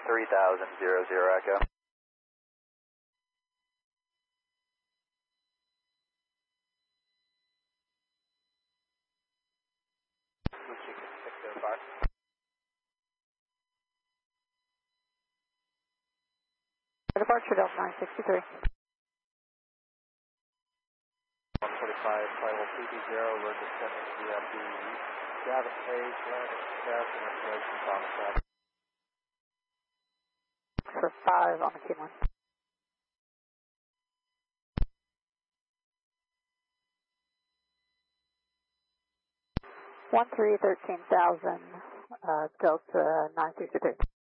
3000, Echo. Departure Delta 963. 145, final PD0, we're descending the Gavin Page, landing test and installation Thomas Ave. For 5 on the Q1. 1313,000, Delta 963.